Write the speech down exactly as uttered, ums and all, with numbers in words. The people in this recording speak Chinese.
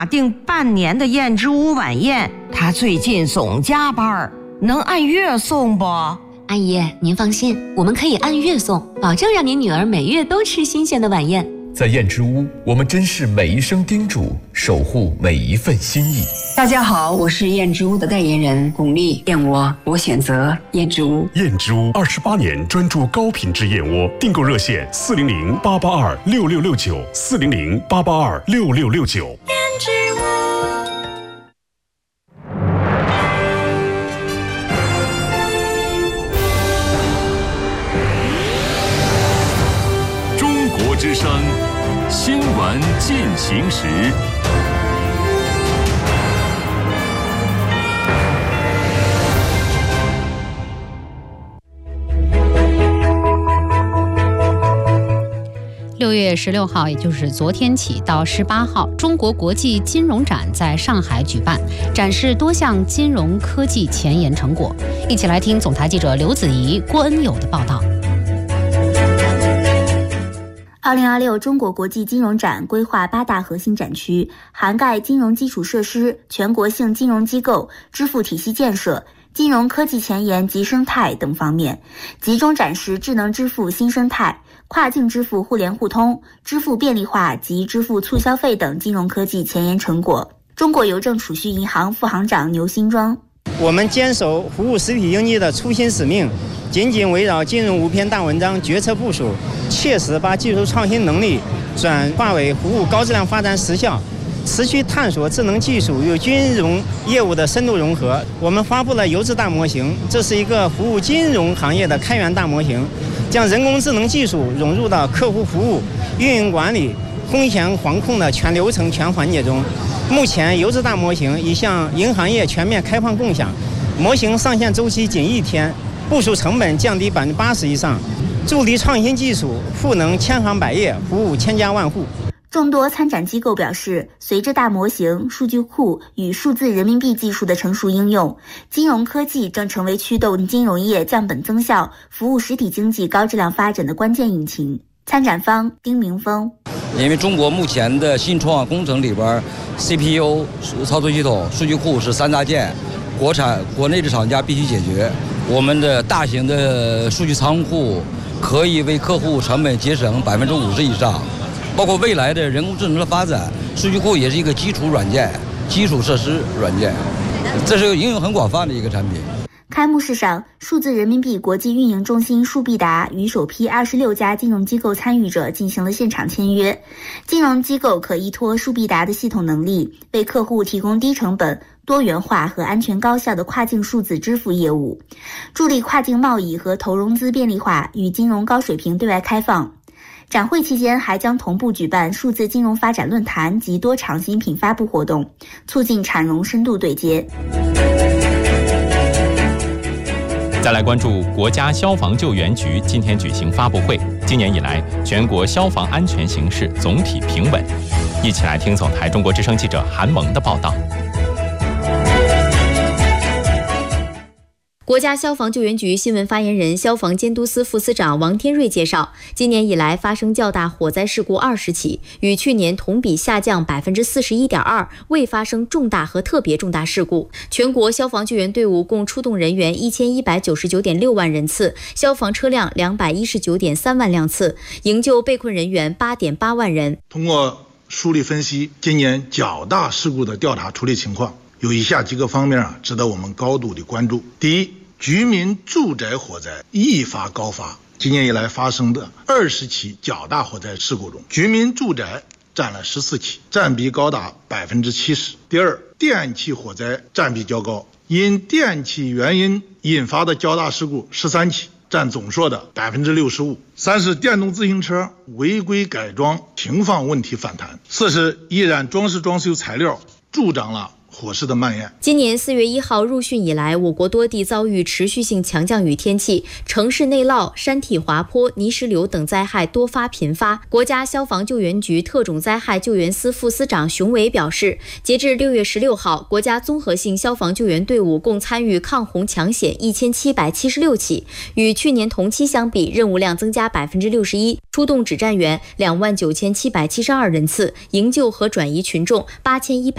定半年的燕之屋晚宴，他最近总加班，能按月送不？ 阿姨，您放心，我们可以按月送，保证让您女儿每月都吃新鲜的晚宴。 在燕之屋，我们珍视每一声叮嘱，守护每一份心意。 大家好，我是燕之屋的代言人巩俐，燕窝我选择燕之屋。 燕之屋二十八年专注高品质燕窝，订购热线四零零八八二六六六九四零零八八二六六六九。 燕之屋。 中国之声，新闻进行时。 六月十六号，也就是昨天起到十八号，中国国际金融展在上海举办，展示多项金融科技前沿成果。一起来听总台记者刘子怡、郭恩友的报道。 二零二六中国国际金融展规划八大核心展区，涵盖金融基础设施、全国性金融机构、支付体系建设、金融科技前沿及生态等方面，集中展示智能支付新生态、跨境支付互联互通、支付便利化及支付促消费等金融科技前沿成果。中国邮政储蓄银行副行长牛新庄： 我们坚守服务实体经济的初心使命，紧紧围绕金融无篇大文章决策部署，切实把技术创新能力转化为服务高质量发展实效，持续探索智能技术与金融业务的深度融合。我们发布了邮智大模型，这是一个服务金融行业的开源大模型，将人工智能技术融入到客户服务、运营管理、风险防控的全流程全环节中。目前邮智大模型已向银行业全面开放共享，模型上线周期仅一天，部署成本降低百分之八十以上，助力创新技术赋能千行百业，服务千家万户。 众多参展机构表示，随着大模型、数据库与数字人民币技术的成熟应用，金融科技正成为驱动金融业降本增效、服务实体经济高质量发展的关键引擎。参展方丁明峰： 因为中国目前的新创工程里边 C P U、操作系统、数据库是三大件，国产国内的厂家必须解决。我们的大型的数据仓库可以为客户成本节省百分之五十以上。包括未来的人工智能的发展，数据库也是一个基础软件、基础设施软件，这是应用很广泛的一个产品。 开幕式上，数字人民币国际运营中心数必达与首批二十六家金融机构参与者进行了现场签约。金融机构可依托数必达的系统能力，为客户提供低成本、多元化和安全高效的跨境数字支付业务，助力跨境贸易和投融资便利化与金融高水平对外开放。展会期间还将同步举办数字金融发展论坛及多场新品发布活动，促进产融深度对接。 再来关注国家消防救援局今天举行发布会，今年以来全国消防安全形势总体平稳。一起来听总台中国之声记者韩萌的报道。 国家消防救援局新闻发言人、消防监督司副司长王天瑞介绍，今年以来发生较大火灾事故二十起，与去年同比下降百分之四十一点二，未发生重大和特别重大事故。全国消防救援队伍共出动人员一千一百九十九点六万人次，消防车辆两百一十九点三万辆次，营救被困人员八点八万人。 通过梳理分析今年较大事故的调查处理情况，有以下几个方面啊，值得我们高度的关注。第一，居民住宅火灾易发高发，今年以来发生的二十起较大火灾事故中，居民住宅占了十四起，占比高达百分之七十。第二，电气火灾占比较高，因电气原因引发的较大事故十三起，占总数的百分之六十五。三是电动自行车违规改装停放问题反弹。四是易燃装饰装修材料助长了火势的蔓延。 今年四月一号入汛以来，我国多地遭遇持续性强降雨天气，城市内涝、山体滑坡、泥石流等灾害多发频发。国家消防救援局特种灾害救援司副司长熊伟表示，截至六月十六号，国家综合性消防救援队伍共参与抗洪抢险一千七百七十六起，与去年同期相比，任务量增加百分之六十一，出动指战员两万九千七百七十二人次，营救和转移群众八千一百